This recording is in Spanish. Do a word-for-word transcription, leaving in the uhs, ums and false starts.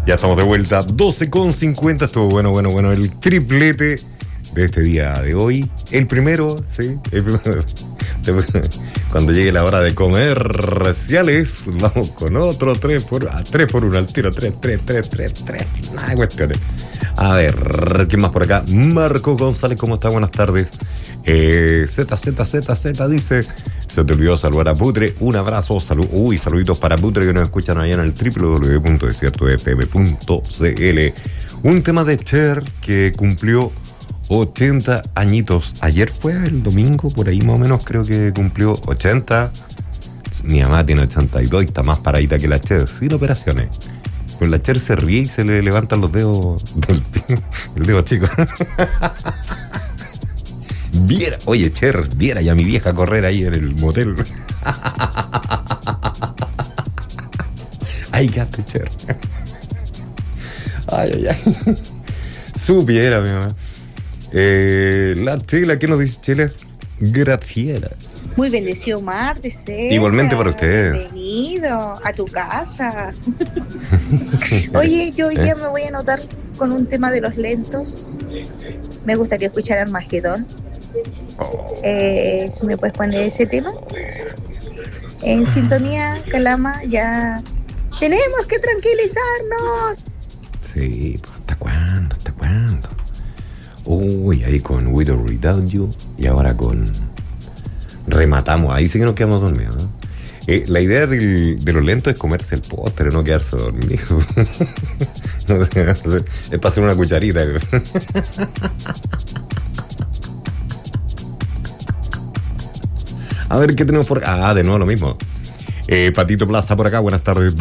Ya estamos de vuelta, doce con cincuenta. Estuvo bueno, bueno, bueno. El triplete de este día de hoy. El primero, sí. El primero. Cuando llegue la hora de comerciales, vamos con otro tres por, a tres por uno al tiro. tres, tres, tres, tres, tres. Nada de cuestiones. A ver, ¿quién más por acá? Marco González, ¿cómo está? Buenas tardes. Eh, Z, Z, Z, Z dice: se te olvidó saludar a Putre. Un abrazo, salud. Uy, saluditos para Putre que nos escuchan allá en el doble u doble u doble u punto desierto f m punto c l. Un tema de Cher que cumplió ochenta añitos. Ayer fue el domingo, por ahí más o menos creo que cumplió ochenta. Mi mamá tiene ochenta y dos y está más paradita que la Cher, sin operaciones. Con la Cher se ríe y se le levantan los dedos del pie, el dedo chico. Viera, oye, Cher, viera ya mi vieja correr ahí en el motel. Ay, gato, Cher. Ay, ay, ay. Supiera, mi mamá. Eh, la Chela, ¿qué nos dice Chela? Graciela. Muy bendecido martes, ¿eh? Igualmente para usted. Bienvenido a tu casa. Oye, yo hoy ¿Eh? día me voy a anotar con un tema de los lentos. Me gustaría escuchar Armagedón. Oh. Eh, si me puedes poner ese tema. En sintonía, Calama, ya tenemos que tranquilizarnos. Sí, pues, ¿hasta cuándo? ¿Hasta cuándo? Uy, ahí con With or Without You. Y ahora con... rematamos, ahí sí que nos quedamos dormidos, ¿no? Eh, la idea del, de lo lento es comerse el postre, no quedarse dormido. Es para hacer una cucharita. A ver, ¿qué tenemos por acá? Ah, de nuevo lo mismo. Eh, Patito Plaza por acá, buenas tardes.